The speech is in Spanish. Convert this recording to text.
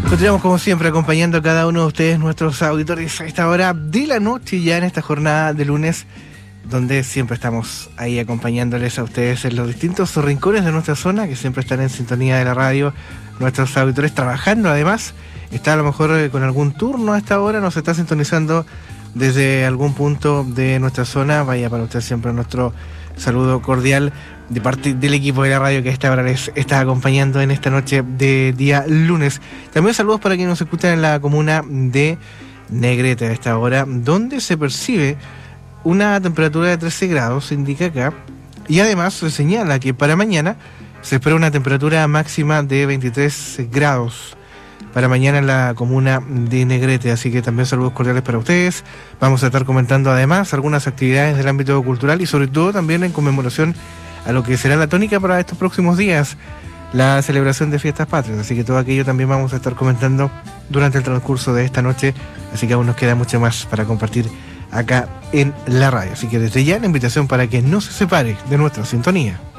Continuamos como siempre acompañando a cada uno de ustedes, nuestros auditores, a esta hora de la noche, ya en esta jornada de lunes, donde siempre estamos ahí acompañándoles a ustedes en los distintos rincones de nuestra zona, que siempre están en sintonía de la radio, nuestros auditores trabajando además, está a lo mejor con algún turno a esta hora, nos está sintonizando desde algún punto de nuestra zona. Vaya para usted siempre nuestro saludo cordial de parte del equipo de la radio que a esta hora les está acompañando en esta noche de día lunes. También saludos para quienes nos escuchan en la comuna de Negrete a esta hora, donde se percibe una temperatura de 13 grados, se indica acá, y además se señala que para mañana se espera una temperatura máxima de 23 grados para mañana en la comuna de Negrete, así que también saludos cordiales para ustedes. Vamos a estar comentando además algunas actividades del ámbito cultural y sobre todo también en conmemoración a lo que será la tónica para estos próximos días, la celebración de fiestas patrias, así que todo aquello también vamos a estar comentando durante el transcurso de esta noche, así que aún nos queda mucho más para compartir acá en la radio, así que desde ya la invitación para que no se separe de nuestra sintonía.